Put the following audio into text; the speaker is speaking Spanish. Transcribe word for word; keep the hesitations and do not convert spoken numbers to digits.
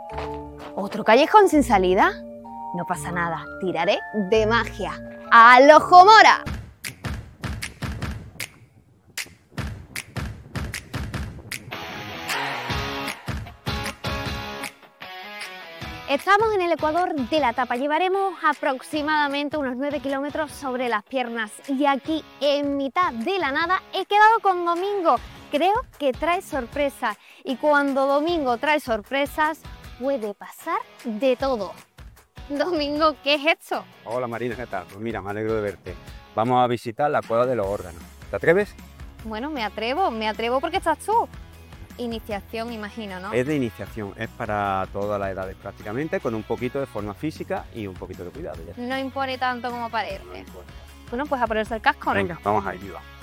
¿Otro callejón sin salida? No pasa nada, tiraré de magia. ¡Al ojo mora! Estamos en el ecuador de la etapa, llevaremos aproximadamente unos nueve kilómetros sobre las piernas y aquí en mitad de la nada he quedado con Domingo. Creo que trae sorpresas y cuando Domingo trae sorpresas puede pasar de todo. Domingo, ¿qué es esto? Hola Marina, ¿qué tal? Pues mira, me alegro de verte. Vamos a visitar la cueva de los órganos. ¿Te atreves? Bueno, me atrevo, me atrevo porque estás tú. Iniciación, imagino, ¿no? Es de iniciación, es para todas las edades prácticamente, con un poquito de forma física y un poquito de cuidado. Ya. No impone tanto como parece. Bueno, pues a ponerse el casco, ¿no? Venga, vamos a ir, va.